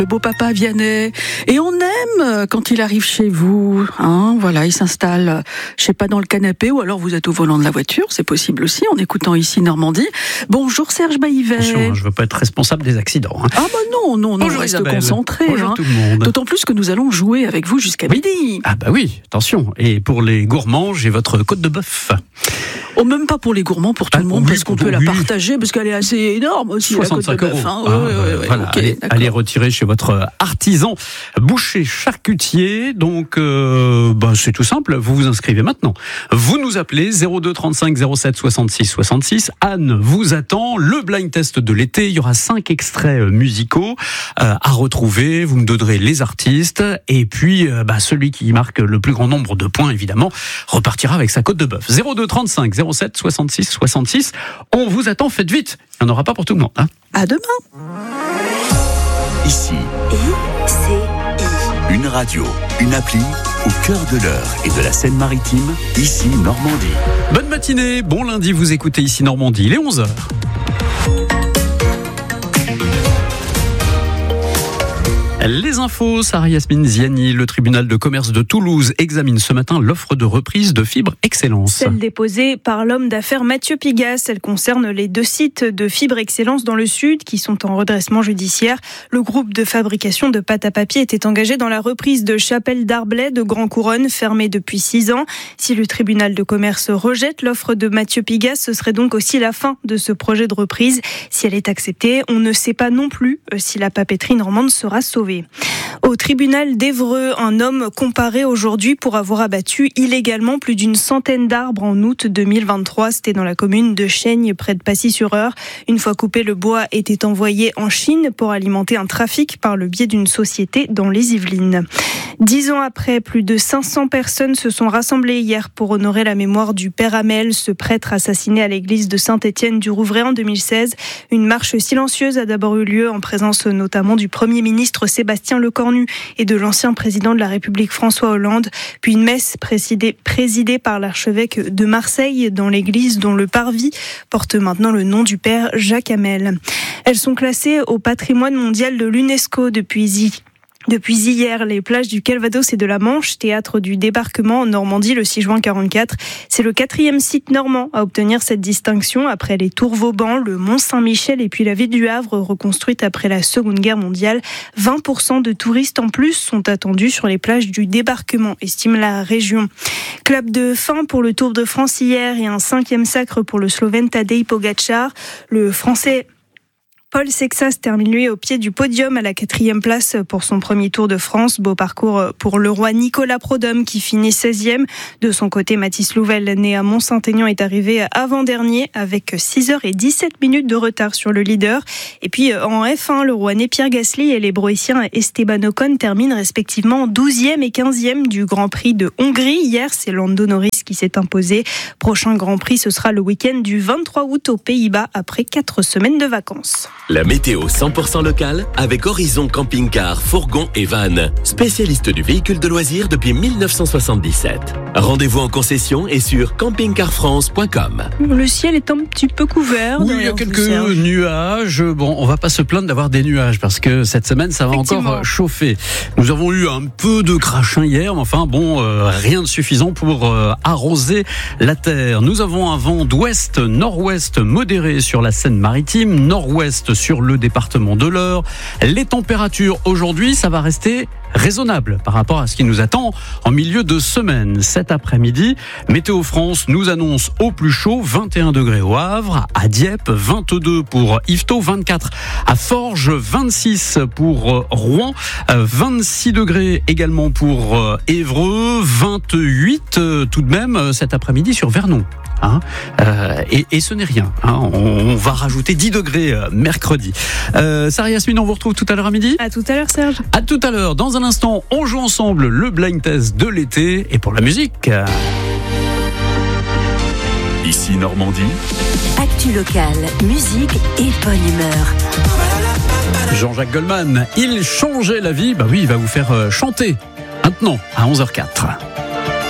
Le beau papa Vianney. Et on aime quand il arrive chez vous. Voilà, il s'installe, je sais pas, dans le canapé, ou alors vous êtes au volant de la voiture, c'est possible aussi, en écoutant ici Normandie. Bonjour Serge Baillivet. Attention, je veux pas être responsable des accidents. Ah bah non, Bonjour, on reste Isabelle. concentré. Bonjour tout le monde. D'autant plus que nous allons jouer avec vous jusqu'à midi. Ah bah oui, attention. Et pour les gourmands, j'ai votre côte de bœuf. Oh, même pas pour les gourmands, pour tout le monde, oui, parce qu'on peut la partager, parce qu'elle est assez énorme aussi, la côte de 65 bœuf. €. Voilà, Okay, allez retirer chez votre artisan boucher charcutier. Donc, c'est tout simple. Vous vous inscrivez maintenant. Vous nous appelez 02 35 07 66 66. Anne vous attend. Le blind test de l'été. Il y aura 5 extraits musicaux à retrouver. Vous me donnerez les artistes. Et puis, celui qui marque le plus grand nombre de points, évidemment, repartira avec sa côte de bœuf. 02 35 07 66 66. On vous attend. Faites vite. Il n'y en aura pas pour tout le monde. À demain. Ici, une radio, une appli au cœur de l'Eure et de la Seine-Maritime, ici Normandie. Bonne matinée, bon lundi, vous écoutez ici Normandie, il est 11h. Les infos, Sarah Yasmine Ziani. Le tribunal de commerce de Toulouse examine ce matin l'offre de reprise de Fibre Excellence. Celle déposée par l'homme d'affaires Mathieu Pigasse. Elle concerne les 2 sites de Fibre Excellence dans le Sud qui sont en redressement judiciaire. Le groupe de fabrication de pâte à papier était engagé dans la reprise de Chapelle d'Arblay de Grand Couronne, fermée depuis 6 ans. Si le tribunal de commerce rejette l'offre de Mathieu Pigasse, ce serait donc aussi la fin de ce projet de reprise. Si elle est acceptée, on ne sait pas non plus si la papeterie normande sera sauvée. Au tribunal d'Évreux, un homme comparé aujourd'hui pour avoir abattu illégalement plus d'une centaine d'arbres en août 2023. C'était dans la commune de Chaigne, près de Passy-sur-Eure. Une fois coupé, le bois était envoyé en Chine pour alimenter un trafic par le biais d'une société dans les Yvelines. 10 ans après, plus de 500 personnes se sont rassemblées hier pour honorer la mémoire du père Hamel, ce prêtre assassiné à l'église de Saint-Étienne-du-Rouvray en 2016. Une marche silencieuse a d'abord eu lieu en présence notamment du Premier ministre Sébastien Lecornu et de l'ancien président de la République François Hollande. Puis une messe présidée par l'archevêque de Marseille dans l'église dont le parvis porte maintenant le nom du père Jacques Hamel. Elles sont classées au patrimoine mondial de l'UNESCO depuis hier, les plages du Calvados et de la Manche, théâtre du débarquement en Normandie le 6 juin 1944. C'est le 4e site normand à obtenir cette distinction après les Tours Vauban, le Mont Saint-Michel et puis la ville du Havre reconstruite après la Seconde Guerre mondiale. 20% de touristes en plus sont attendus sur les plages du débarquement, estime la région. Clap de fin pour le Tour de France hier et un 5e sacre pour le Slovène Tadej Pogačar. Le Français Paul Sexas termine lui au pied du podium à la 4e place pour son premier Tour de France. Beau parcours pour le roi Nicolas Prodhomme qui finit 16e. De son côté, Mathis Louvel, né à Mont-Saint-Aignan, est arrivé avant-dernier avec 6h17 de retard sur le leader. Et puis en F1, le Rouennais Pierre Gasly et les Broïciens Esteban Ocon terminent respectivement 12e et 15e du Grand Prix de Hongrie. Hier, c'est Lando Norris qui s'est imposé. Prochain Grand Prix, ce sera le week-end du 23 août aux Pays-Bas après 4 semaines de vacances. La météo 100% locale avec Horizon Camping-Car, Fourgon et Van. Spécialiste du véhicule de loisirs depuis 1977. Rendez-vous en concession et sur campingcarfrance.com. Le ciel est un petit peu couvert. Oui, il y a quelques nuages. Bon, on va pas se plaindre d'avoir des nuages parce que cette semaine, ça va encore chauffer. Nous avons eu un peu de crachin hier, mais enfin bon, rien de suffisant pour arroser la terre. Nous avons un vent d'ouest, nord-ouest modéré sur la Seine-Maritime, nord-ouest sur le département de l'Eure. Les températures aujourd'hui, ça va rester raisonnable par rapport à ce qui nous attend en milieu de semaine. Cet après-midi, Météo France nous annonce au plus chaud 21 degrés au Havre, à Dieppe, 22 pour Yvetot, 24 à Forges, 26 pour Rouen, 26 degrés également pour Évreux, 28 tout de même cet après-midi sur Vernon. Et ce n'est rien. On va rajouter 10 degrés mercredi. Sarah Yasmine, on vous retrouve tout à l'heure à midi. À tout à l'heure, Serge. À tout à l'heure. Dans un instant, on joue ensemble le blind test de l'été. Et pour la musique, Ici Normandie. Actu locale, musique et bonne humeur. Jean-Jacques Goldman, il changeait la vie. Bah oui, il va vous faire chanter maintenant à 11h04.